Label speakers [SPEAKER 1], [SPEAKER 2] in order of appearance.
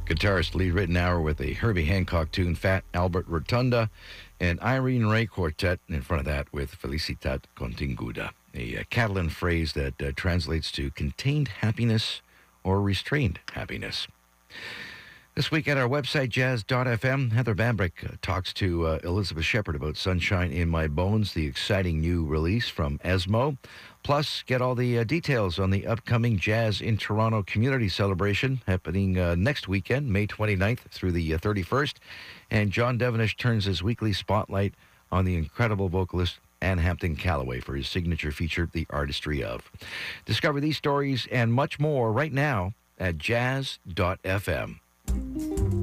[SPEAKER 1] Guitarist Lee Ritenour with a Herbie Hancock tune, Fat Albert Rotunda, and Irene Ray Quartet in front of that with Felicitat Continguda, a Catalan phrase that translates to contained happiness or restrained happiness. This week at our website, jazz.fm, Heather Bambrick talks to Elizabeth Shepard about Sunshine in My Bones, the exciting new release from Esmo. Plus, get all the details on the upcoming Jazz in Toronto community celebration happening next weekend, May 29th through the 31st. And John Devenish turns his weekly spotlight on the incredible vocalist Ann Hampton Callaway for his signature feature, The Artistry Of. Discover these stories and much more right now at jazz.fm.